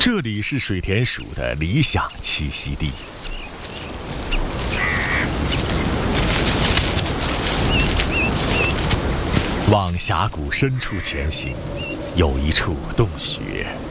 这里是水田鼠的理想栖息地。往峡谷深处前行，有一处洞穴。